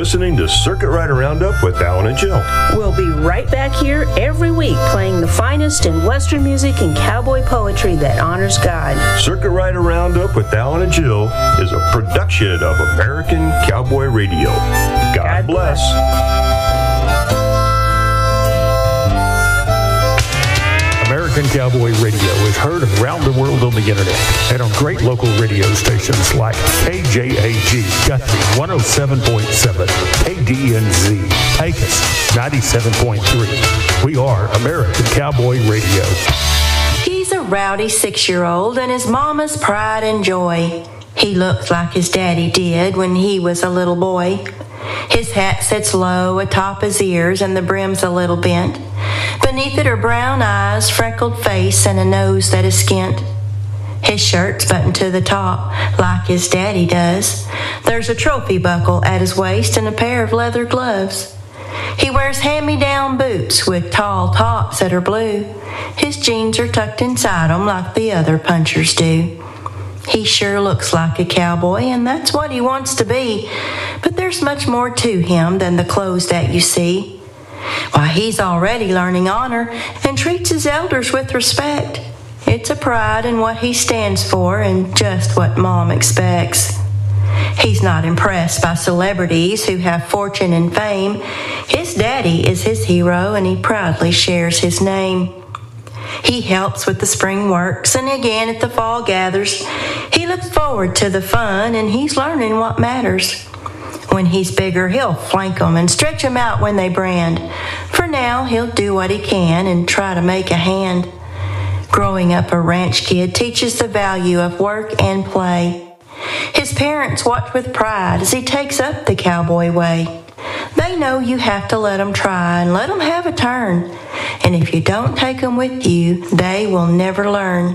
listening to Circuit Rider Roundup with Alan and Jill. We'll be right back here every week playing the finest in Western music and cowboy poetry that honors God. Circuit Rider Roundup with Alan and Jill is a production of American Cowboy Radio. God bless. American Cowboy Radio is heard around the world on the internet and on great local radio stations like KJAG Guthrie 107.7, KDNZ Pecos 97.3. We are American Cowboy Radio. He's a rowdy 6-year-old and his mama's pride and joy. He looks like his daddy did when he was a little boy. His hat sits low atop his ears and the brim's a little bent. Beneath it are brown eyes, freckled face, and a nose that is skint. His shirt's buttoned to the top, like his daddy does. There's a trophy buckle at his waist and a pair of leather gloves. He wears hand-me-down boots with tall tops that are blue. His jeans are tucked inside 'em like the other punchers do. He sure looks like a cowboy, and that's what he wants to be. But there's much more to him than the clothes that you see. Why, he's already learning honor and treats his elders with respect. It's a pride in what he stands for and just what Mom expects. He's not impressed by celebrities who have fortune and fame. His daddy is his hero, and he proudly shares his name. He helps with the spring works and again at the fall gathers. He looks forward to the fun, and he's learning what matters. When he's bigger, he'll flank 'em and stretch 'em out when they brand. For now, he'll do what he can and try to make a hand. Growing up a ranch kid teaches the value of work and play. His parents watch with pride as he takes up the cowboy way. They know you have to let 'em try and let 'em have a turn. And if you don't take 'em with you, they will never learn.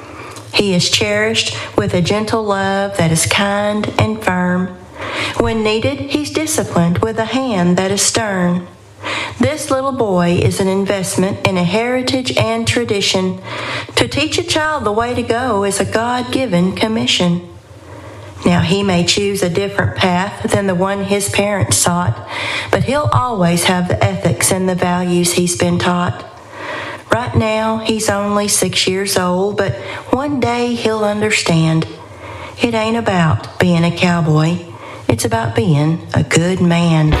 He is cherished with a gentle love that is kind and firm. When needed, he's disciplined with a hand that is stern. This little boy is an investment in a heritage and tradition. To teach a child the way to go is a God-given commission. Now, he may choose a different path than the one his parents sought, but he'll always have the ethics and the values he's been taught. Right now, he's only 6 years old, but one day he'll understand. It ain't about being a cowboy. It's about being a good man.